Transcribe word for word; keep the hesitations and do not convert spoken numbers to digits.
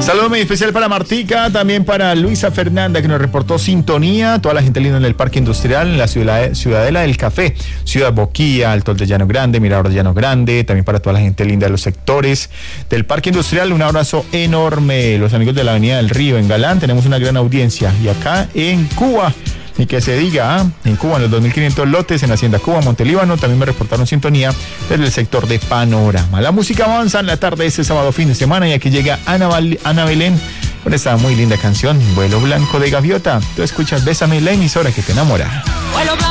Saludo muy especial para Martica, también para Luisa Fernanda, que nos reportó sintonía. Toda la gente linda en el Parque Industrial, en la ciudad, Ciudadela del Café, Ciudad Boquía, Alto de Llano Grande, Mirador de Llano Grande. También para toda la gente linda de los sectores del Parque Industrial, un abrazo enorme. Los amigos de la Avenida del Río, en Galán, tenemos una gran audiencia. Y acá en Cuba, y que se diga, ¿eh? En Cuba, en los dos mil quinientos lotes, en Hacienda Cuba, Montelíbano, también me reportaron sintonía desde el sector de Panorama. La música avanza en la tarde de este sábado fin de semana, y aquí llega Ana, Val- Ana Belén con esta muy linda canción, Vuelo Blanco de Gaviota. Tú escuchas Bésame, la emisora que te enamora.